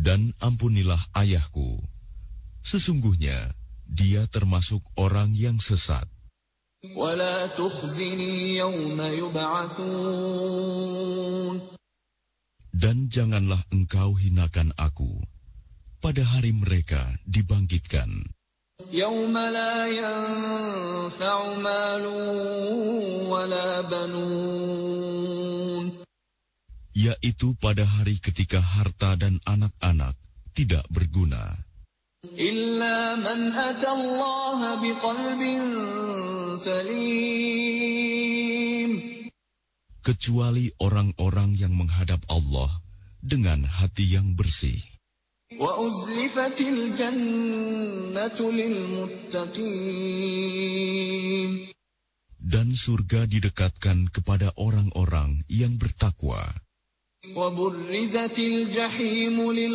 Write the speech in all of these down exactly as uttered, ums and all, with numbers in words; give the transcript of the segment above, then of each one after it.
Dan ampunilah ayahku. Sesungguhnya dia termasuk orang yang sesat. وَلَا تُخْزِنِي يَوْمَ يُبْعَثُونَ. Dan janganlah engkau hinakan aku pada hari mereka dibangkitkan. يَوْمَ لَا يَنْفَعُ مَالٌ وَلَا بَنُونَ. Yaitu pada hari ketika harta dan anak-anak tidak berguna. إِلَّا مَنْ أَتَى اللَّهَ بِقَلْبٍ سَلِيمٍ. Kecuali orang-orang yang menghadap Allah dengan hati yang bersih. وَأُزْلِفَتِ الْجَنَّةُ لِلْمُتَّقِينَ. Dan surga didekatkan kepada orang-orang yang bertakwa. وَبُرِّزَتِ الْجَحِيمُ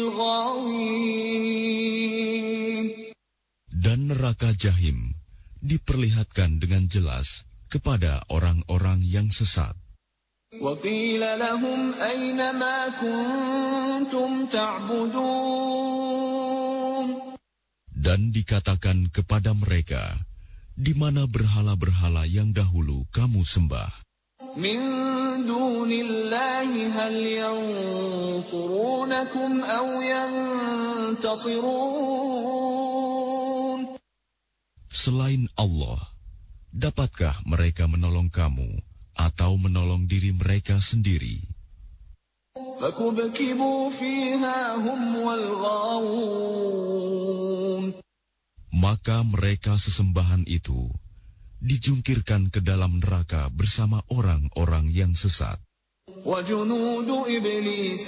لِلْغَاوِينَ. Dan neraka Jahim diperlihatkan dengan jelas kepada orang-orang yang sesat. وَقِيلَ لَهُمْ أَيْنَ مَا كُنْتُمْ تَعْبُدُونَ. Dan dikatakan kepada mereka, di mana berhala-berhala yang dahulu kamu sembah? مِنْ دُونِ اللَّهِ هَلْ يَنْصُرُونَكُمْ أَوْ يَنْتَصِرُونَ. Selain Allah, dapatkah mereka menolong kamu atau menolong diri mereka sendiri? فَكُبْكِبُوا فِيهَا هُمْ وَالْغَاوُونَ. Maka mereka sesembahan itu dijungkirkan ke dalam neraka bersama orang-orang yang sesat. وَجُنُودُ إِبْلِيسَ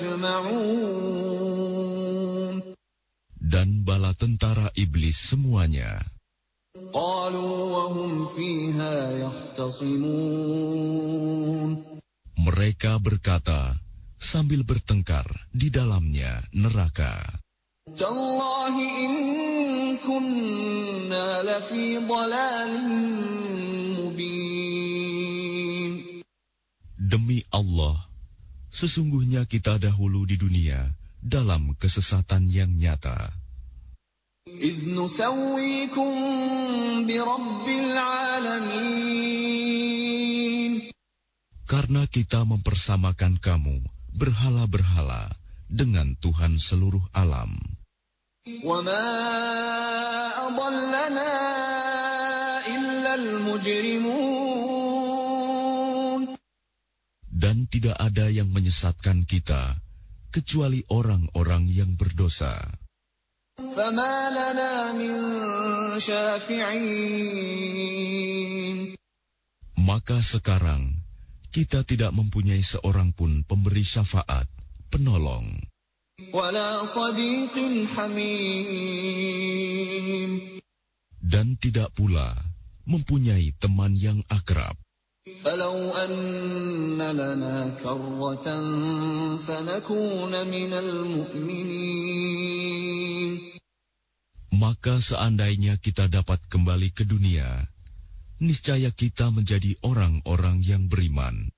أَجْمَعُونَ. Dan bala tentara iblis semuanya. قَالُوا وَهُمْ فِيهَا يَخْتَصِمُونَ. Mereka berkata sambil bertengkar di dalamnya neraka. تَاللَّهِ إِن كُنَّا لَفِي ضَلَالٍ مُبِينٍ. Demi Allah, sesungguhnya kita dahulu di dunia dalam kesesatan yang nyata. إِذْ نُسَوِّيكُم بِرَبِّ الْعَالَمِينَ. Karena kita mempersamakan kamu berhala-berhala dengan Tuhan seluruh alam. وَمَا أَضَلَّنَا إِلَّا الْمُجْرِمُونَ. Dan tidak ada yang menyesatkan kita kecuali orang-orang yang berdosa. فَمَا لَنَا مِن شَافِعِينَ. Maka sekarang kita tidak mempunyai seorang pun pemberi syafaat, penolong. وَلَا صَدِيقٍ حَمِيمٍ. Dan tidak pula mempunyai teman yang akrab. فَلَوْ أَنَّ لَنَا كَرَّةً فَنَكُونَ مِنَ الْمُؤْمِنِينَ. Maka seandainya kita dapat kembali ke dunia, niscaya kita menjadi orang-orang yang beriman.